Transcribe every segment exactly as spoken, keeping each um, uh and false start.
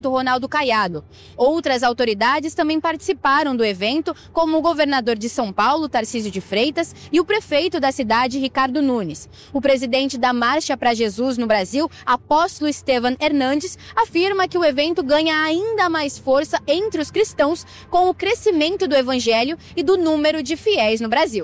Ronaldo Caiado. Outras autoridades também participaram do evento, como o governador de São Paulo, Tarcísio de Freitas, e o prefeito da cidade, Ricardo Nunes. O presidente da Marcha para Jesus no Brasil, Apóstolo Estevan Hernandes, afirma que o evento ganha ainda mais força entre os cristãos com o crescimento do evangelho e do número de fiéis no Brasil.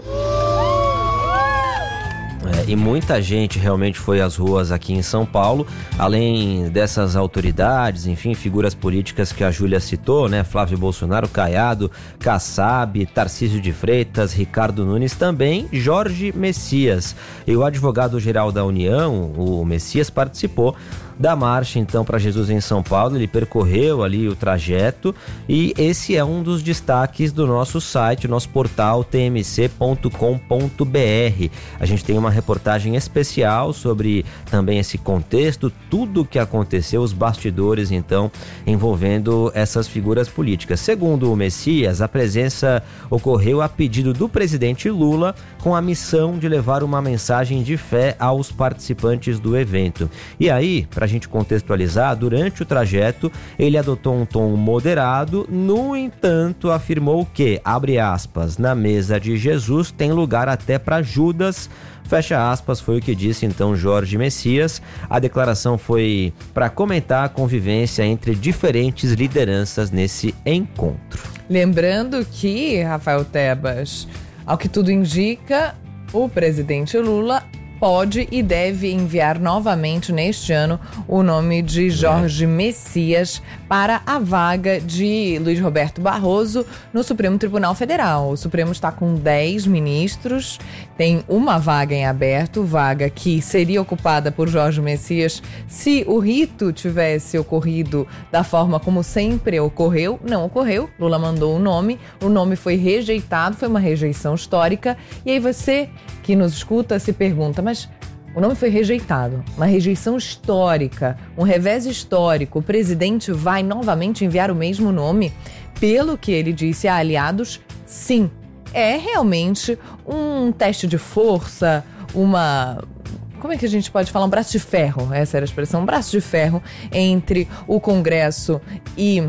É, e muita gente realmente foi às ruas aqui em São Paulo, além dessas autoridades, enfim, figuras políticas que a Júlia citou, né? Flávio Bolsonaro, Caiado, Kassab, Tarcísio de Freitas, Ricardo Nunes, também Jorge Messias. E o advogado-geral da União, o Messias, participou da marcha, então, para Jesus em São Paulo. Ele percorreu ali o trajeto e esse é um dos destaques do nosso site, nosso portal t m c ponto com ponto b r. A gente tem uma reportagem especial sobre também esse contexto, tudo o que aconteceu, os bastidores, então, envolvendo essas figuras políticas. Segundo o Messias, a presença ocorreu a pedido do presidente Lula, com a missão de levar uma mensagem de fé aos participantes do evento. E aí, para a gente contextualizar, durante o trajeto ele adotou um tom moderado, no entanto afirmou que, abre aspas, na mesa de Jesus tem lugar até para Judas, fecha aspas, foi o que disse então Jorge Messias. A declaração foi para comentar a convivência entre diferentes lideranças nesse encontro. Lembrando que, Rafael Tebas, ao que tudo indica, o presidente Lula pode e deve enviar novamente neste ano o nome de Jorge é. Messias para a vaga de Luiz Roberto Barroso no Supremo Tribunal Federal. O Supremo está com dez ministros, tem uma vaga em aberto, vaga que seria ocupada por Jorge Messias se o rito tivesse ocorrido da forma como sempre ocorreu. Não ocorreu, Lula mandou o nome, o nome foi rejeitado, foi uma rejeição histórica. E aí você que nos escuta se pergunta, mas o nome foi rejeitado, uma rejeição histórica, um revés histórico, o presidente vai novamente enviar o mesmo nome? Pelo que ele disse a aliados, sim. É realmente um teste de força, uma... Como é que a gente pode falar? Um braço de ferro, essa era a expressão, um braço de ferro entre o Congresso e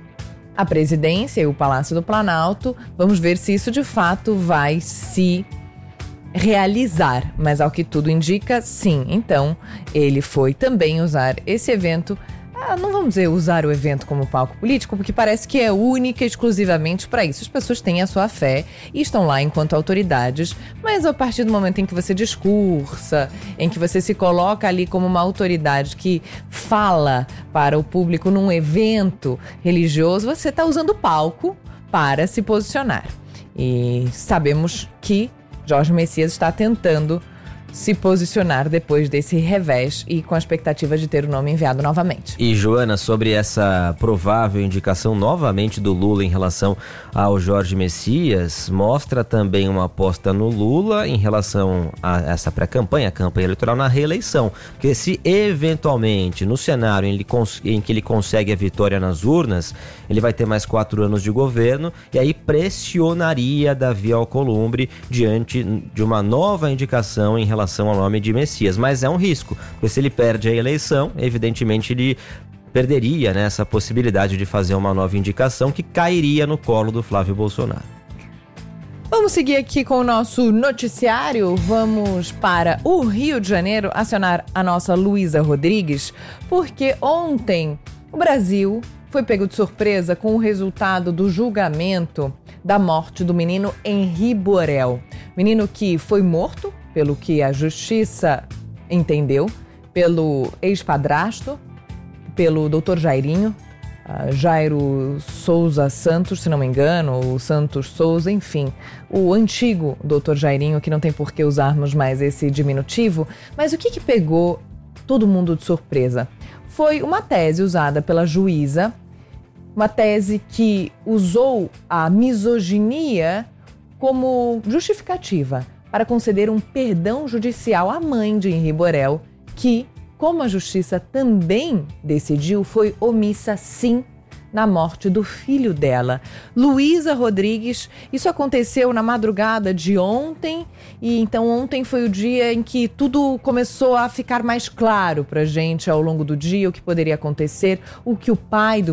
a presidência e o Palácio do Planalto. Vamos ver se isso de fato vai se realizar, mas ao que tudo indica, sim. Então, ele foi também usar esse evento, ah, não vamos dizer usar o evento como palco político, porque parece que é única e exclusivamente para isso. As pessoas têm a sua fé e estão lá enquanto autoridades, mas a partir do momento em que você discursa, em que você se coloca ali como uma autoridade que fala para o público num evento religioso, você está usando o palco para se posicionar. E sabemos que Jorge Messias está tentando se posicionar depois desse revés e com a expectativa de ter o nome enviado novamente. E Joana, sobre essa provável indicação novamente do Lula em relação ao Jorge Messias, mostra também uma aposta no Lula em relação a essa pré-campanha, a campanha eleitoral na reeleição. Porque se eventualmente no cenário em, ele cons- em que ele consegue a vitória nas urnas, ele vai ter mais quatro anos de governo e aí pressionaria Davi Alcolumbre diante de uma nova indicação em relação ao nome de Messias, mas é um risco, porque se ele perde a eleição, evidentemente ele perderia, né, essa possibilidade de fazer uma nova indicação que cairia no colo do Flávio Bolsonaro. Vamos seguir aqui com o nosso noticiário, vamos para o Rio de Janeiro acionar a nossa Luísa Rodrigues, porque ontem o Brasil foi pego de surpresa com o resultado do julgamento da morte do menino Henri Borel, menino que foi morto, pelo que a justiça entendeu, pelo ex-padrasto, pelo doutor Jairinho, Jairo Souza Santos, se não me engano, ou Santos Souza, enfim, o antigo doutor Jairinho, que não tem por que usarmos mais esse diminutivo. Mas o que que pegou todo mundo de surpresa? Foi uma tese usada pela juíza, uma tese que usou a misoginia como justificativa para conceder um perdão judicial à mãe de Henri Borel, que, como a justiça também decidiu, foi omissa sim na morte do filho dela, Luísa Rodrigues. Isso aconteceu na madrugada de ontem, e então ontem foi o dia em que tudo começou a ficar mais claro pra gente ao longo do dia, o que poderia acontecer, o que o pai do